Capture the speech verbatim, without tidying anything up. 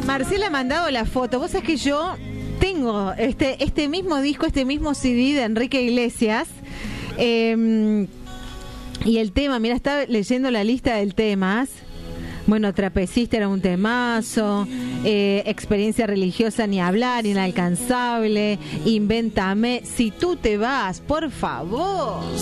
Marcela ha mandado la foto. Vos sabés que yo tengo este, este mismo disco, este mismo C D de Enrique Iglesias. Eh, y el tema, mira, estaba leyendo la lista de temas. Bueno, Trapecista era un temazo, eh, Experiencia Religiosa ni hablar, Inalcanzable, Invéntame, Si tú te vas, por favor.